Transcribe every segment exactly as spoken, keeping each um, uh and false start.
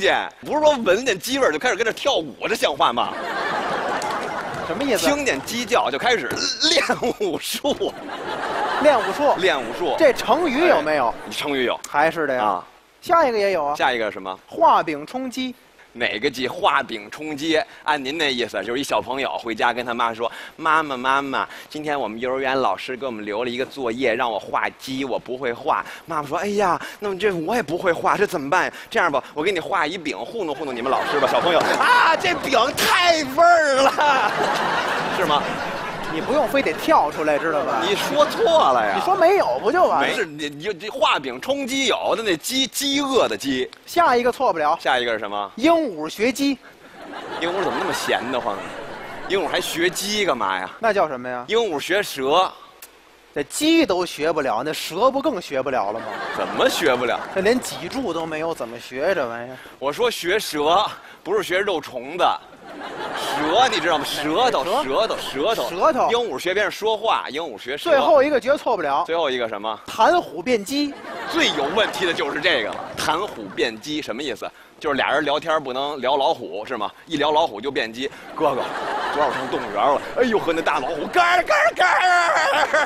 见，不是说闻见鸡味就开始跟这跳舞，这像话吗？ 什么意思？ 听见鸡叫就开始练武术， 练武术， 练武术。 这成语有没有？ 哎、成语有， 还是的呀。 啊， 下一个也有啊。 下一个是什么？ 画饼充饥。 哪个鸡？画饼充饥。按您那意思，就是一小朋友回家跟他妈说：“妈妈，妈妈，今天我们幼儿园老师给我们留了一个作业，让我画鸡，我不会画。”妈妈说：“哎呀，那么这我也不会画，这怎么办？这样吧，我给你画一饼，糊弄糊弄你们老师吧。”小朋友啊，这饼太味儿了，是吗？ 你不用非得跳出来，知道吧？ 你说错了呀！ 你说没有不就完了？ 没事，你你这画饼充饥有的那饥饥饿的饥。 下一个错不了。 下一个是什么？ 鹦鹉学鸡。 鹦鹉怎么那么闲得慌呢？鹦鹉还学鸡干嘛呀？ 那叫什么呀？ 鹦鹉学蛇。 这鸡都学不了，那蛇不更学不了了吗？ 怎么学不了？ 这连脊柱都没有，怎么学这玩意儿？ 我说学蛇，不是学肉虫子。蛇你知道吗？舌头，舌头，舌头， 舌头。 鹦鹉学别人说话，鹦鹉学舌。 最后一个绝错不了。 最后一个什么？ 谈虎变鸡。 最有问题的就是这个了。谈虎变鸡什么意思？就是俩人聊天不能聊老虎是吗？一聊老虎就变鸡。哥哥，昨晚我上动物园了，哎呦呵，那大老虎嘎嘎嘎，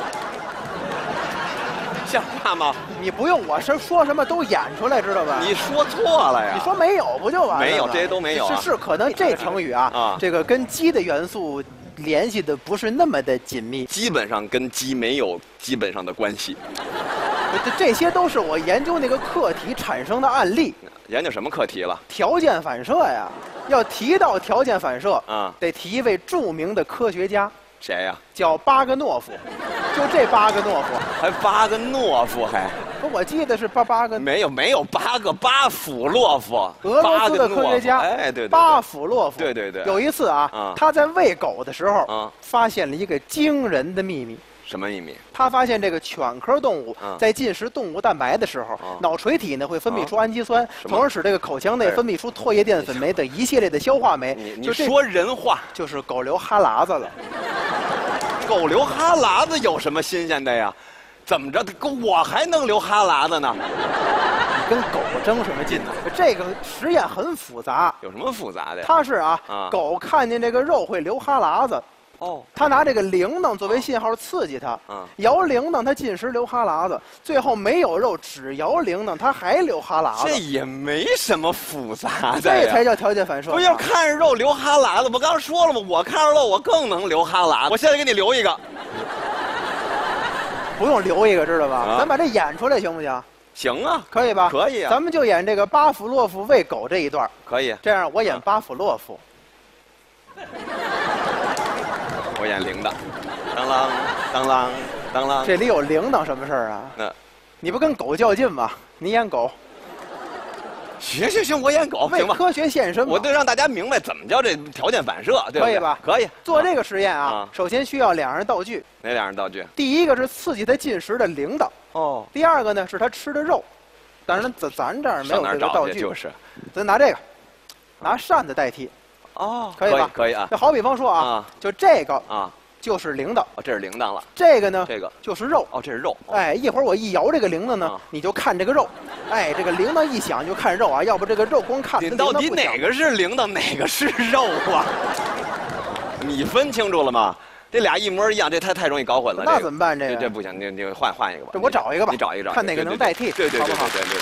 像话吗？ 你不用我是说什么都演出来，知道吧？ 你说错了呀！ 你说没有不就完了吗？ 没有，这些都没有、啊。 是是，可能这成语啊，啊这个跟鸡的元素联系的不是那么的紧密， 基本上跟鸡没有基本上的关系。 这些都是我研究那个课题产生的案例。 研究什么课题了？ 条件反射呀！要提到条件反射， 啊， 得提一位著名的科学家。 谁呀？ 叫巴格诺夫。就这巴格诺夫， 还巴格诺夫还？ 不，我记得是巴巴格。 没有没有八个巴甫洛夫， 俄罗斯的科学家。 哎，对对， 巴甫洛夫。 对对对。 有一次啊， 啊他在喂狗的时候， 啊， 发现了一个惊人的秘密。 什么秘密？ 他发现这个犬科动物在进食动物蛋白的时候，脑垂体呢会分泌出氨基酸，从而使这个口腔内分泌出唾液淀粉酶等一系列的消化酶。 你你说人话， 就是狗流哈喇子了。 狗流哈喇子有什么新鲜的呀？怎么着？我还能流哈喇子呢？ 你跟狗争什么劲呢？这个实验很复杂。 有什么复杂的呀？ 它是啊， 啊狗看见这个肉会流哈喇子。 哦， 他拿这个铃铛作为信号刺激它， 嗯， 摇铃铛它进食流哈喇子，最后没有肉，只摇铃铛它还流哈喇子。 这也没什么复杂的， 这才叫条件反射。 不要看着肉流哈喇子，我刚说了吗？我看着肉我更能流哈喇子。我现在给你留一个， 不用留一个，知道吧？ 啊、 咱把这演出来行不行？ 行啊， 可以吧？ 可以啊。 咱们就演这个巴甫洛夫喂狗这一段。 可以。 这样我演巴甫洛夫。 啊我演铃铛，当啷当啷当啷。 这里有铃铛什么事儿啊？ 那， 你不跟狗较劲吗？你演狗。 行行行，我演狗， 为科学献身。 我得让大家明白怎么叫这条件反射，对不对？ 可以吧？ 可以。 做这个实验啊， 啊首先需要两样道具。 哪两样道具？ 第一个是刺激它进食的铃铛。 哦。 第二个呢是它吃的肉。当然，咱咱这儿没有这个道具， 就是。 咱拿这个，拿扇子代替。 哦， 可以吧？ 可以啊。 就好比方说啊， 啊就这个啊， 就是铃铛。 哦，这是铃铛了。 这个呢， 这个就是肉。 哦，这是肉。 哎，一会儿我一摇这个铃铛呢，你就看这个肉。哎，这个铃铛一响就看肉啊，要不这个肉光看。 你到底哪个是铃铛，哪个是肉啊？你分清楚了吗？这俩一模一样，这太太容易搞混了。 那怎么办？这个这不行，你你换换一个吧。 这我找一个吧。 你找一个， 看哪个能代替。 对对对对对对。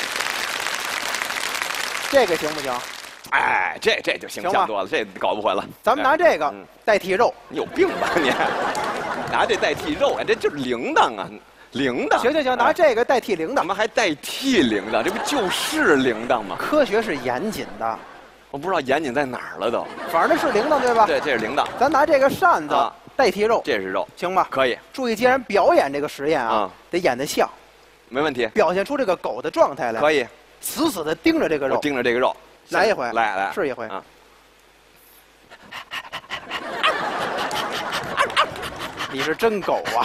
这个行不行？ 哎，这这就形象多了，这搞不混了。 咱们拿这个代替肉， 你有病吧你？拿这代替肉啊，这就是铃铛啊，铃铛。 行行行，拿这个代替铃铛。 怎么还代替铃铛？这不就是铃铛吗？ 科学是严谨的， 我不知道严谨在哪儿了都。 反正是铃铛对吧？ 对，这是铃铛。 咱拿这个扇子代替肉， 这是肉， 行吧？ 可以。 注意，既然表演这个实验啊，得演得像， 没问题。 表现出这个狗的状态来， 可以。 死死的盯着这个肉， 盯着这个肉。 来一回， 来来， 试一回。 啊、 你是真狗啊！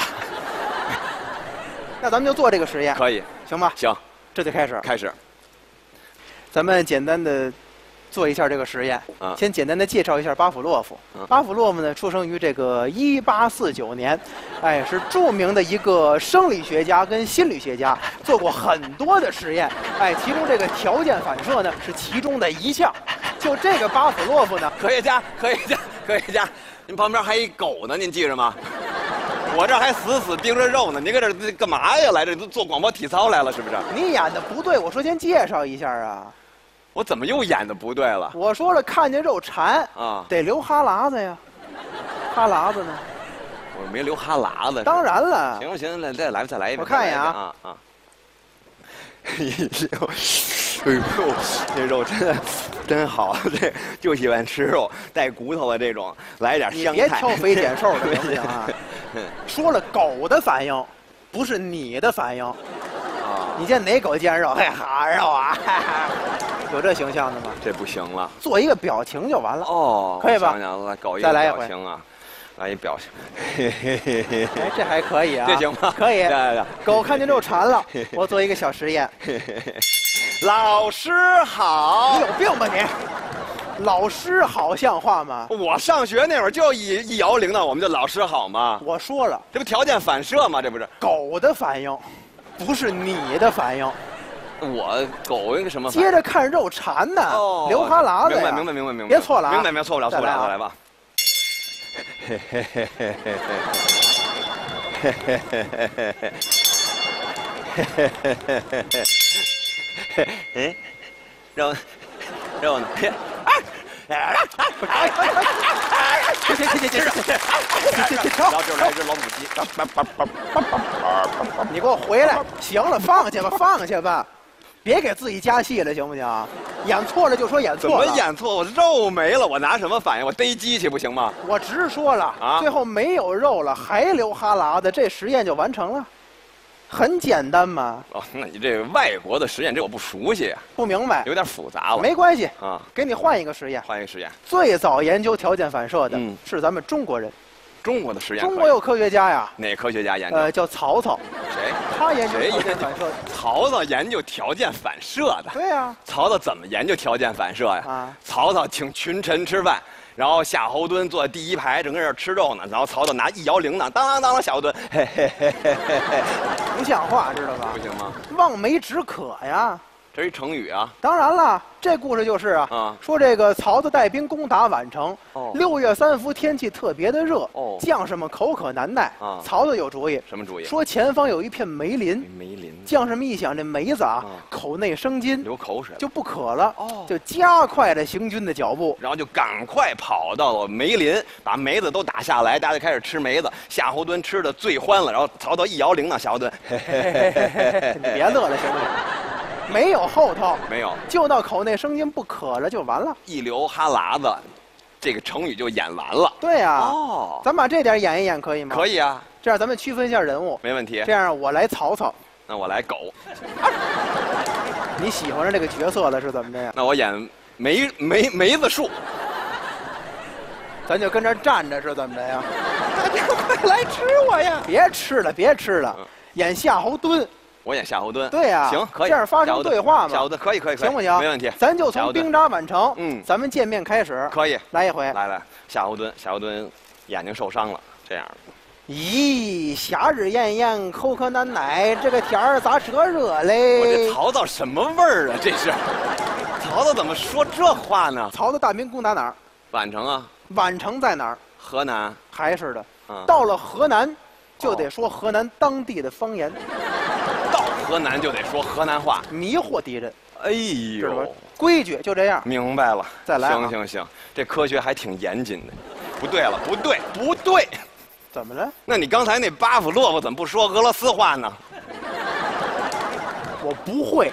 那咱们就做这个实验， 可以， 行吧？ 行， 这就开始。 开始。 咱们简单的做一下这个实验。 啊、 先简单的介绍一下巴甫洛夫。啊、巴甫洛夫呢，出生于这个一八四九年，哎，是著名的一个生理学家跟心理学家，做过很多的实验。哎，其中这个条件反射呢是其中的一项。就这个巴甫洛夫呢， 科学家，科学家，科学家，您旁边还一狗呢，您记着吗？我这还死死盯着肉呢，您搁这干嘛呀？来这做广播体操来了是不是？ 你演的不对，我说先介绍一下啊。 我怎么又演的不对了？ 我说了，看见肉馋啊，得流哈喇子呀。哈喇子呢？ 我没流哈喇子。 当然了。 行行，来再来再来一遍。 我看一眼啊啊！哎呦，哎呦，这肉真的真好，这就喜欢吃肉带骨头的这种，来点香菜。 你别挑肥拣瘦的行不行啊？说了狗的反应，不是你的反应。啊！你见哪狗见肉？嘿，好肉啊！有这形象的吗？ 这不行了， 做一个表情就完了。 哦， 可以吧？ 想想来搞一个表情啊，来一表情。 哎，这还可以啊， 这行吗？ 可以。 对对。 狗看见肉馋了，我做一个小实验。 老师好。 你有病吧你？老师好像话吗？ 我上学那会儿就一一摇铃铛，我们就老师好吗？ 我说了， 这不条件反射吗？这不是狗的反应，不是你的反应。 我狗一个什么？ 接着看肉馋呢， 哦、 流哈喇子呀。 明白明白明白明白。 别错了啊！ 明白明白，错不了错不了，再来吧。嘿嘿嘿嘿嘿嘿嘿嘿嘿嘿嘿嘿嘿嘿。哎，肉肉呢？哎！ 行行行行行行， 然后这来只老母鸡。 你给我回来！行了，放下吧，放下吧。别给自己加戏了，行不行？演错了就说演错了。 怎么演错？我肉没了，我拿什么反应？我逮机器不行吗？ 我直说了啊，最后没有肉了，还流哈喇子，这实验就完成了，很简单嘛。 哦，那你这个外国的实验，这我不熟悉啊， 不明白， 有点复杂了。 没关系啊， 给你换一个实验。 换一个实验。 最早研究条件反射的嗯是咱们中国人。 中国的实验， 中国有科学家呀。 哪科学家研究？ 呃，叫曹操。 谁？ 他研究条件反射。 曹操研究条件反射的。 对呀。 曹操怎么研究条件反射呀？ 啊。 曹操请群臣吃饭，然后夏侯惇坐在第一排，正跟这吃肉呢。然后曹操拿一摇铃铛，当当当当，夏侯惇，嘿嘿嘿嘿嘿嘿， 不像话，知道吧？ 不行吗？ 望梅止渴呀。 这是一成语啊！ 当然了，这故事就是啊， 啊说这个曹操带兵攻打宛城， 哦、 六月三伏天气特别的热， 哦、 将士们口渴难耐。 啊、 曹操有主意， 什么主意？ 说前方有一片梅林， 梅林。 将士们一想，这梅子啊，啊口内生津， 流口水， 就不渴了， 哦、 就加快了行军的脚步， 然后就赶快跑到了梅林，把梅子都打下来，大家就开始吃梅子。夏侯惇吃的最欢了，然后曹操一摇铃铛，夏侯惇，嘿嘿嘿嘿嘿嘿， 你别乐了，行不行？没有后头， 没有， 就到口内生津不渴了就完了， 一流哈喇子，这个成语就演完了。 对呀、 啊，哦， 咱把这点演一演可以吗？ 可以啊， 这样咱们区分一下人物， 没问题。 这样我来曹操， 那我来狗， 你喜欢上这个角色了是怎么着呀？ 那我演梅梅梅子树， 咱就跟这站着是怎么着呀？ 大家快来吃我呀！ 别吃了，别吃了，嗯、演夏侯惇。 我演夏侯惇， 对呀、啊， 行，可以， 这样发生对话嘛？ 夏侯惇可以，可以，可以， 行不行？ 没问题。 咱就从兵扎宛城， 嗯， 咱们见面开始， 可以， 来一回， 来来，夏侯惇，夏侯惇眼睛受伤了，这样。 咦，夏日炎炎，口渴难耐，这个天儿咋这热嘞？ 我这曹操什么味儿啊？这是，曹操怎么说这话呢？ 曹操大兵攻打哪儿？ 宛城啊。 宛城在哪儿？ 河南。 还是的， 嗯、 到了河南，就得说河南当地的方言。 到河南就得说河南话， 迷惑敌人。 哎呦， 规矩就这样。 明白了， 再来、啊。 行行行，这科学还挺严谨的。不对了，不对，不对。 怎么了？ 那你刚才那巴甫洛夫怎么不说俄罗斯话呢？ 我不会。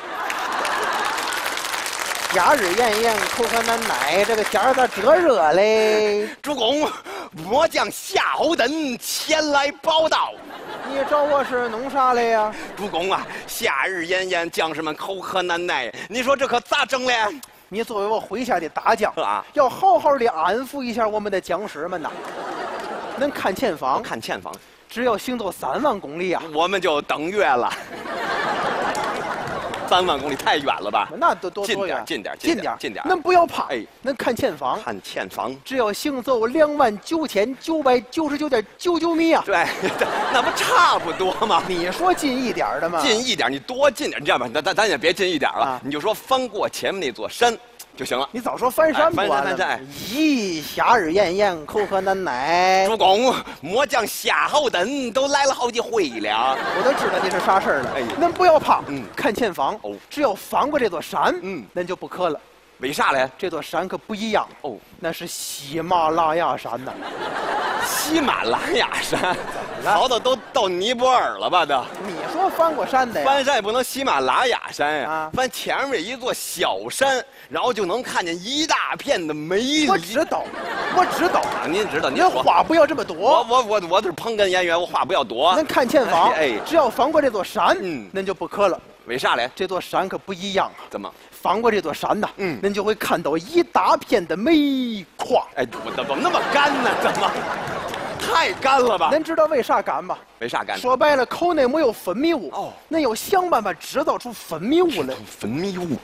夏日炎炎，口渴难耐，这个天儿咋这热嘞？ 主公，末将夏侯惇前来报道。 你找我是弄啥来呀？ 主公啊，夏日炎炎，将士们口渴难耐，你说这可咋整嘞？ 你作为我麾下的大将啊， 要好好的安抚一下我们的将士们呐。能看前方， 看前方， 只要行走三万公里啊， 我们就登月了。 三万公里太远了吧？ 那多多近点多远？ 近点近点近点恁不要怕， 哎恁看前方， 看前方。 只要行走两万九千九百九十九点九九米啊！ 对，那不差不多吗？ 你说近一点的吗？ 近一点，你多近点，你这样吧，咱咱咱也别近一点了， 啊你就说翻过前面那座山就行了。 你早说翻山不哎完了翻山翻山吗？咦，夏日炎炎，口渴难耐。 主公，末将夏侯惇都来了好几回了。 我都知道你是啥事儿了。 哎恁不要怕， 嗯看前方， 哦只要翻过这座山， 嗯恁就不渴了。 为啥嘞？ 这座山可不一样， 哦， 那是喜马拉雅山呐。 喜马拉雅山， 了跑的都到尼泊尔了吧？都。 你说翻过山的呀？ 翻山也不能喜马拉雅山呀、 啊翻前面一座小山，然后就能看见一大片的梅里。 我知道，我知道。 啊，您知道，您您说。 话不要这么我多。 我我我这是捧哏演员，我话不要多。 恁看前方， 哎哎只要翻过这座山， 嗯恁就不渴了。 为啥嘞？ 这座山可不一样啊！ 怎么？ 翻过这座山呐， 嗯恁就会看到一大片的煤矿。 哎，我怎么那么干呢？怎么？太干了吧？ 恁知道为啥干吧？ 为啥干？ 说白了，口内没有分泌物， 哦恁要想办法制造出分泌物来， 分泌物。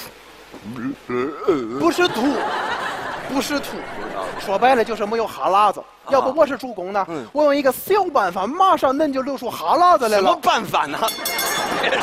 不是吐，不是吐。说白了就是没有哈喇子。要不我是主公呢， 嗯我用一个小办法，马上恁就流出哈喇子来什么了。 办法呢？别